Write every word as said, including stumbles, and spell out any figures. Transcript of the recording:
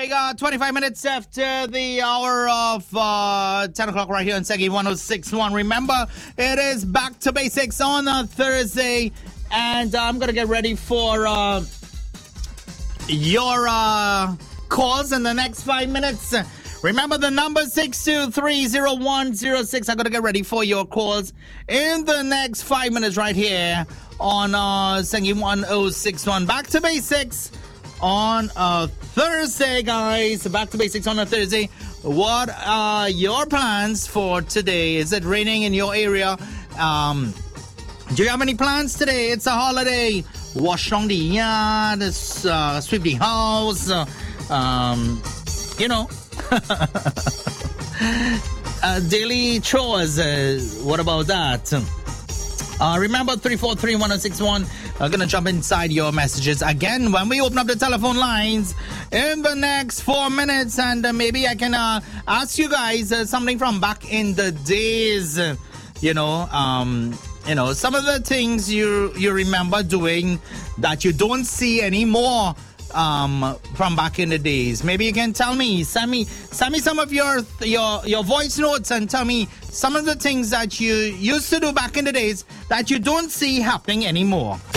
right, uh, twenty-five minutes after the hour of uh, ten o'clock right here on Seggy one oh six point one. Remember, it is Back to Basics on a Thursday, and uh, I'm going to get ready for uh, your uh, calls in the next five minutes. Remember the number six two three zero one zero six. I'm going to get ready for your calls in the next five minutes right here on uh, Seggy one oh six point one. Back to Basics on a Thursday, guys. Back to Basics on a Thursday. What are your plans for today? Is it raining in your area? Um, do you have any plans today? It's a holiday. Wash on the yard, uh, sweep the house, uh, um, you know, uh, daily chores. Uh, what about that? Uh, remember, three four three one oh six one. I'm going to jump inside your messages again when we open up the telephone lines in the next four minutes. And uh, maybe I can uh, ask you guys uh, something from back in the days. Uh, you know, um, you know, some of the things you, you remember doing that you don't see anymore um, from back in the days. Maybe you can tell me, send me, send me some of your, your, your voice notes and tell me some of the things that you used to do back in the days that you don't see happening anymore.